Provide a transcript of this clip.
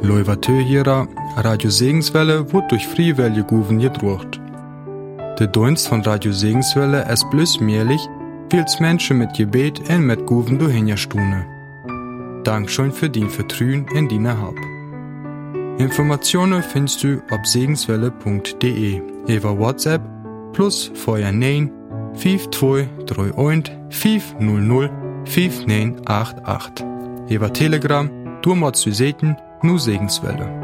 Leuvatö Radio Segenswelle wird durch Freiwillige Guven gedruckt. Der Dienst von Radio Segenswelle ist bloß möglich, weil es Menschen mit Gebet und mit Guven durchhinstune. Dankeschön für dein Vertrauen in deine Hab. Informationen findest du auf segenswelle.de über WhatsApp plus Feuer 9 5231 500 5988. Über Telegram, du musst du sehen, nur Segenswelle.